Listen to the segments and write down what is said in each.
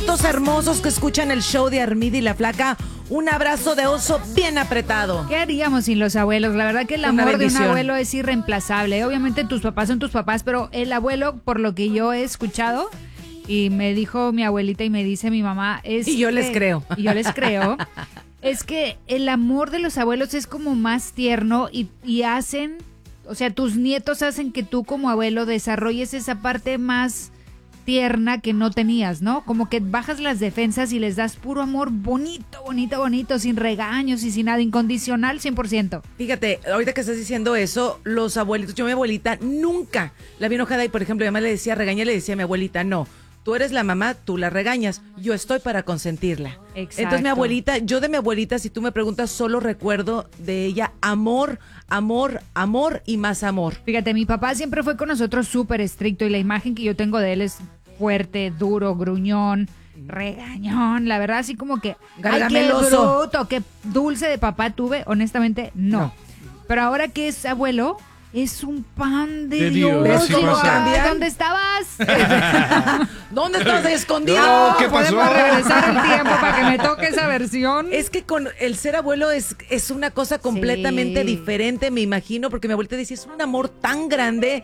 abuelitos hermosos que escuchan el show de Armida y la Flaca, un abrazo de oso bien apretado. ¿Qué haríamos sin los abuelos? La verdad que el amor de un abuelo es irreemplazable. Obviamente tus papás son tus papás, pero el abuelo, por lo que yo he escuchado, y me dijo mi abuelita y me dice mi mamá, es Y yo les creo. Y yo les creo. Es que el amor de los abuelos es como más tierno y hacen, o sea, tus nietos hacen que tú como abuelo desarrolles esa parte más tierna que no tenías, ¿no? Como que bajas las defensas y les das puro amor bonito, bonito, bonito, sin regaños y sin nada, incondicional, 100%. Fíjate, ahorita que estás diciendo eso, los abuelitos, yo a mi abuelita nunca la vi enojada y, por ejemplo, mi mamá le decía regañar, le decía a mi abuelita, no, tú eres la mamá, tú la regañas, yo estoy para consentirla. Exacto. Entonces mi abuelita, yo de mi abuelita, si tú me preguntas, solo recuerdo de ella amor, amor, amor y más amor. Fíjate, mi papá siempre fue con nosotros súper estricto y la imagen que yo tengo de él es fuerte, duro, gruñón, regañón, la verdad así como que Gargameloso. ¡ay, qué bruto, qué dulce de papá tuve! Honestamente, no. Pero ahora que es abuelo, es un pan de Dios. ¿Ves cómo Ay, cambian? ¿dónde estabas? ¿Dónde estabas escondido? No, ¿qué pasó? ¿Podemos regresar el tiempo para que me toque esa versión? Es que con el ser abuelo es una cosa completamente Sí. diferente, me imagino, porque mi abuelita decía, es un amor tan grande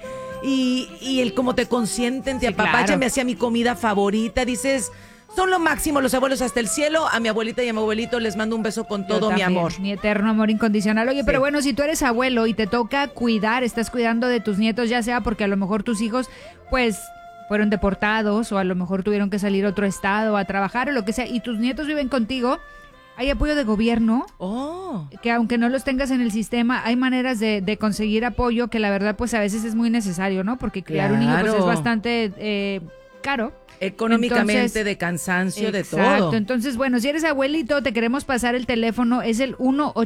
y el cómo te consienten, te Sí, apapachan, claro. me hacía mi comida favorita, dices, son lo máximo los abuelos hasta el cielo, a mi abuelita y a mi abuelito les mando un beso con Yo todo mi también, amor. Mi eterno amor incondicional. Oye, pero bueno, si tú eres abuelo y te toca cuidar, estás cuidando de tus nietos, ya sea porque a lo mejor tus hijos, pues, fueron deportados o a lo mejor tuvieron que salir a otro estado a trabajar o lo que sea, y tus nietos viven contigo, hay apoyo de gobierno, Oh, que aunque no los tengas en el sistema, hay maneras de conseguir apoyo que la verdad, pues, a veces es muy necesario, ¿no? Porque criar un niño, pues, Claro. es bastante caro. económicamente, Entonces, de cansancio, de Exacto. todo. Entonces, bueno, si eres abuelito, te queremos pasar el teléfono, es el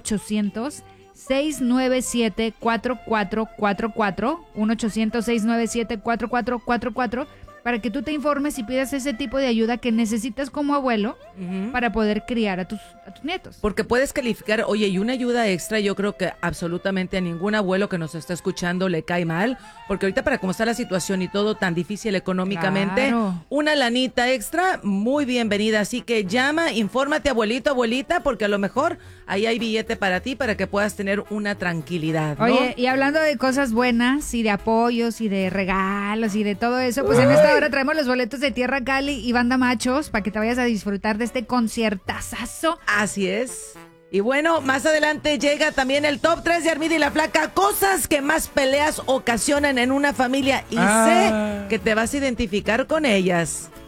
1-800-697-4444, 1-800-697-4444, para que tú te informes y pidas ese tipo de ayuda que necesitas como abuelo Ujú. para poder criar a tus nietos. Porque puedes calificar, oye, y una ayuda extra yo creo que absolutamente a ningún abuelo que nos está escuchando le cae mal, porque ahorita para cómo está la situación y todo tan difícil económicamente, Claro. una lanita extra, muy bienvenida. Así que llama, infórmate, abuelito, abuelita, porque a lo mejor ahí hay billete para ti para que puedas tener una tranquilidad, ¿no? Oye, y hablando de cosas buenas y de apoyos y de regalos y de todo eso, pues en esta hora traemos los boletos de Tierra Cali y Banda Machos para que te vayas a disfrutar de este conciertazazo. Así es. Y bueno, más adelante llega también el top 3 de Armida y la Flaca, cosas que más peleas ocasionan en una familia y sé que te vas a identificar con ellas.